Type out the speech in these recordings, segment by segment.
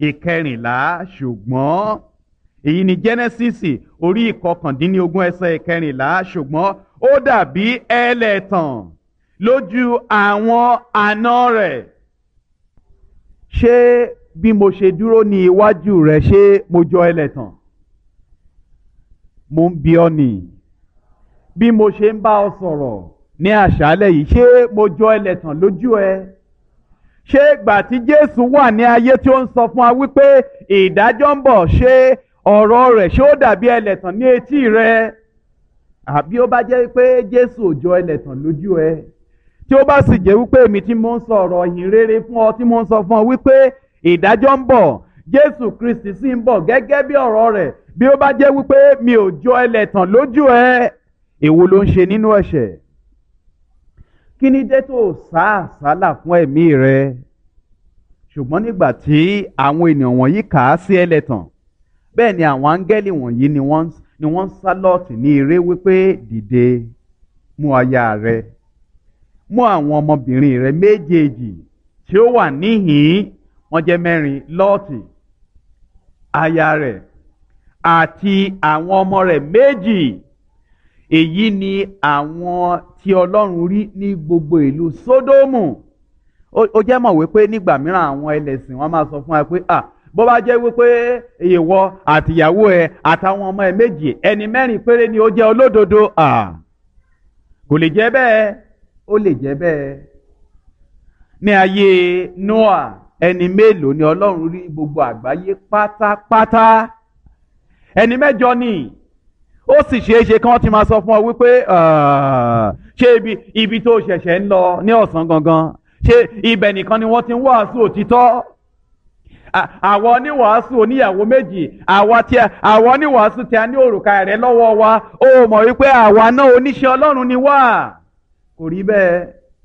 ìkẹrìnlá ṣùgbọ́n èyí ni Jẹ́nẹ́sísì orí ìkọkàndínlógún ẹsẹ̀ ìkẹrìnlá ṣùgbọ́n ó dàbí ẹlẹ́tàn lójú àwọn àna rẹ̀. Ṣé bí mo ṣe dúró ní iwájú rẹ ṣé mo jọ ẹlẹ́tàn? Mo ń bi ọ́ nì. Bí mo ṣe ń bá ọ sọ̀rọ̀ ní àṣálẹ́ yìí ṣé mo jọ ẹlẹ́tàn lójú ẹ? Ṣé ìgbà tí Jésù wà ní ayé tí ó ń sọ fún wa wípé ìdájọ́ ń bọ̀, ṣé ọ̀rọ̀ rẹ̀ ṣé ó dàbí ẹlẹ́tàn ní etí rẹ? Àbí ó bá jẹ́ pé Jésù ò jọ ẹlẹ́tàn lójú ẹ, tí ó bá sì jẹ́ wípé èmi tí mo ń sọ ọ̀rọ̀ ìhìn rere fún ọ, tí mo ń sọ fún ọ wípé ìdájọ́ ń bọ̀, Jésù Kristi sì ń bọ̀ gẹ́gẹ́ bí ọ̀rọ̀ rẹ̀, bí ó bá jẹ́ wípé mi ò jọ ẹlẹ́tàn lójú ẹ, èwo ló ń ṣe nínú ẹ̀ṣẹ̀? Kí ni dé tó sá àsálà fún ẹ̀mí rẹ? Ṣùgbọ́n nígbà tí àwọn ènìyàn wọ̀nyí kà á sí ẹlẹ́tàn, bẹ́ẹ̀ ni àwọn áńgẹ́lì wọ̀nyí ni wọ́n ń sá Lọ́ọ̀tì ní eré wípé dìde, mú aya rẹ, mú àwọn ọmọbìnrin rẹ méjèèjì tí ó wà níhìn-ín, wọ́n jẹ́ mẹ́rin, Lọ́ọ̀tì, aya rẹ̀ àti àwọn ọmọ rẹ̀ méjì. Èyí ni àwọn tí Ọlọ́run rí ní gbogbo ìlú Sódómù. Ó jẹ́ mọ̀ wípé nígbà mìíràn àwọn ẹlẹ́sìn wọn máa sọ fún wa pé bó bá jẹ́ wípé ìwọ àtìyàwó ẹ àtàwọn ọmọ ẹ méjì ẹni mẹ́rin péré ni ó jẹ́ olódodo, kò lè jẹ́ bẹ́ẹ̀. Ó lè jẹ́ bẹ́ẹ̀. Ní ayé Nóà, ẹni mélòó ni Ọlọ́run rí gbogbo àgbáyé pátápátá? Ẹni mẹ́jọ ni. Ó sì ṣeé ṣe kí wọ́n ti máa sọ fún ọ wípé ṣé ibi tó ṣẹ̀ṣẹ̀ ń lọ ní ọ̀sán gangan, ṣé ibẹ̀ nìkan ni wọ́n ti ń wàásù òtítọ́? Àwọn oníwàásù oníyàwó méjì, àwọn oníwàásù tí a ní òrùka rẹ̀ lọ́wọ́ wa, ó mọ̀ wípé àwa náà oníṣẹ́ Ọlọ́run ni wá. Kò rí bẹ́ẹ̀.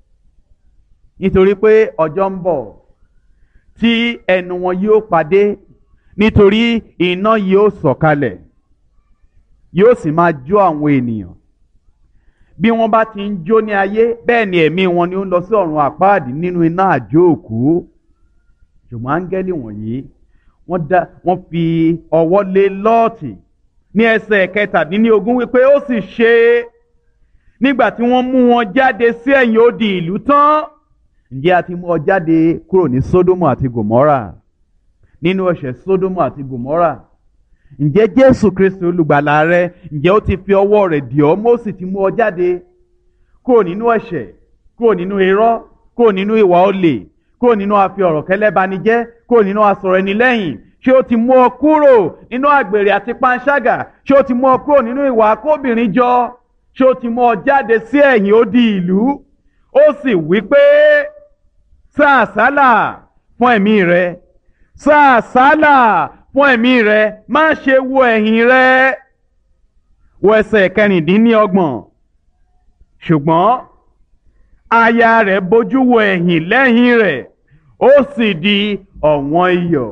Nítorí pé ọjọ́ ń bọ̀ tí ẹnu wọn yóò pàdé, nítorí iná yóò sọ̀kalẹ̀, yóò sì máa jó àwọn ènìyàn. Bí wọ́n bá ti ń jó ní ayé, bẹ́ẹ̀ ni ẹ̀mí wọn ni ó ń lọ sí ọ̀run àpáàdì nínú iná àjò òkú. Ṣùgbọ́n áńgẹ́lì wọ̀nyí wọ́n fi ọwọ́ lé Lọ́ọ̀tì ní ẹsẹ̀ 17 wípé ó sì ṣe nígbà tí wọ́n mú wọn jáde sí ẹ̀yìn odi ìlú tán. Ǹjẹ́ a ti mú ọ jáde kúrò ní Sódómù àti Gòmórà, nínú ẹ̀ṣẹ̀ Sódómù àti Gòmórà? Ǹjẹ́ Jésù Kristi olùgbàlà rẹ, ǹjẹ́ ó ti fi ọwọ́ rẹ̀ dì ọ́, ó sì ti mú ọ jáde kúrò nínú ẹ̀ṣẹ̀, kúrò nínú irọ́, kúrò nínú ìwà olè, kúrò nínú àfi ọ̀rọ̀ kẹ́lẹ́banijẹ́, kúrò nínú asọ̀rọ̀ ẹni lẹ́yìn? Ṣé ó ti mú ọ kúrò nínú àgbèrè àti panṣágà? Ṣé ó ti mú ọ kúrò nínú ìwà akóbìnrin jọ? Ṣé ó ti mú ọ jáde sí ẹ̀yìn odi ìlú? Ó sì wí pé sá àsálà fún ẹ̀mí rẹ, sá àsálà fún ẹ̀mí rẹ, má ṣe wo ẹ̀yìn rẹ. Wo ẹsẹ̀ 26. Ṣùgbọ́n aya rẹ̀ bójú wo ẹ̀yìn lẹ́yìn rẹ̀, ó sì di ọ̀wọ́n iyọ̀.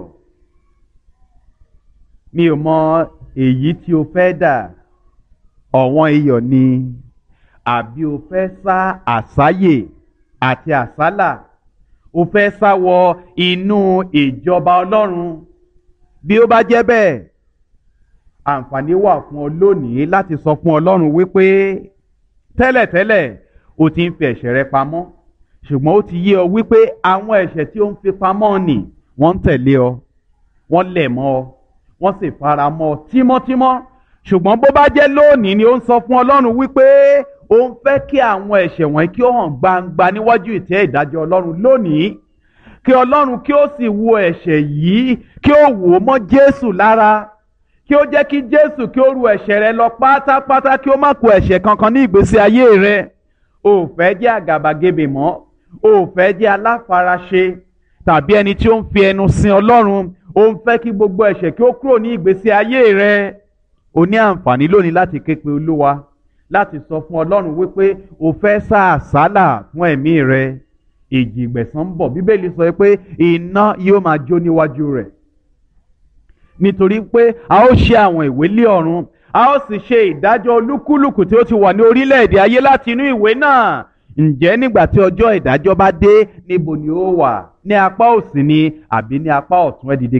Mi ò mọ èyí tí o fẹ́ dà, ọ̀wọ́n iyọ̀ ni, àbí o fẹ́ sá àsáyè àti àsálà, o fẹ́ sá wọ inú ìjọba Ọlọ́run? Bí ó bá jẹ́ bẹ́ẹ̀, àǹfààní wà fún ọ lónìí láti sọ fún Ọlọ́run wípé tẹ́lẹ̀tẹ́lẹ̀ o ti ń fi ẹ̀ṣẹ̀ rẹ pamọ́, ṣùgbọ́n ó ti yé ọ wípé àwọn ẹ̀ṣẹ̀ tí ó ń fi pamọ́ nì wọ́n ń tẹ̀lé ọ, wọ́n lẹ̀ mọ́ ọ, wọ́n sì fara mọ́ ọ tímọ́tímọ́. Ṣùgbọ́n bó bá jẹ́ lónìí ni ó ń sọ fún Ọlọ́run wípé ó ń fẹ́ kí àwọn ẹ̀ṣẹ̀ wọ̀nyí kí ó hàn gbangba níwájú ìtẹ́ ìdájọ́ Ọlọ́run lónìí, kí Ọlọ́run kí ó sì wo ẹ̀ṣẹ̀ yìí, kí ó wò ó mọ́ Jésù lára, kí ó jẹ́ kí Jésù kí ó ru ẹ̀ṣẹ̀ rẹ lọ pátápátá, kí ó má kù ẹ̀ṣẹ̀ kankan ní ìgbésí ayé rẹ. O ò fẹ́ jẹ́ àgàbàgebè mọ́, o ò fẹ́ jẹ́ aláfaraṣe tàbí ẹni tí ó ń fi ẹnu sin Ọlọ́run. O ń fẹ́ kí gbogbo ẹ̀ṣẹ̀ kí ó kúrò ní ìgbésí ayé rẹ. O ní àǹfààní lónìí láti ké pe Olúwa, láti sọ fún Ọlọ́run wípé o fẹ́ sá àsálà fún ẹ̀mí rẹ. Ìjì ìgbẹ̀san ń bọ̀. Bíbélì sọ pé iná yóò máa jó níwájú rẹ̀, nítorí pé a ó ṣe àwọn ìwé lé ọ̀run, a ó sì ṣe ìdájọ́ olúkúlùkù tí ó ti wà ní orílẹ̀-èdè ayé láti inú ìwé náà. Ǹjẹ́ nígbà tí ọjọ́ ìdájọ́ bá dé, níbo ni ó wà? Ní apá òsì ni àbí ní apá ọ̀tún? Ẹ dìde